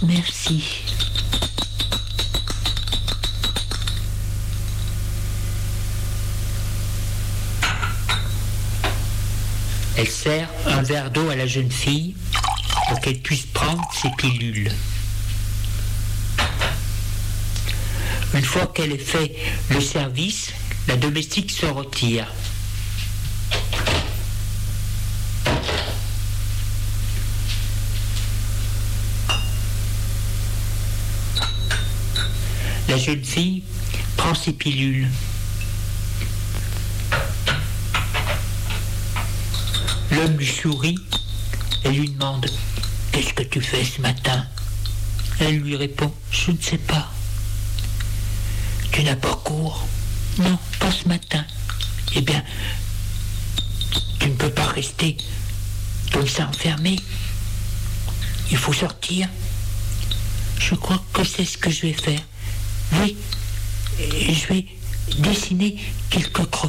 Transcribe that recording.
Merci. Elle sert un verre d'eau à la jeune fille pour qu'elle puisse prendre ses pilules. Une fois qu'elle ait fait le service, la domestique se retire. La jeune fille prend ses pilules. L'homme lui sourit et lui demande « Qu'est-ce que tu fais ce matin ?» Elle lui répond « Je ne sais pas. » « Tu n'as pas cours ?»« Non, pas ce matin. » « Eh bien, tu ne peux pas rester comme ça enfermé. Il faut sortir. » « Je crois que c'est ce que je vais faire. Oui, je vais dessiner quelques croquis. »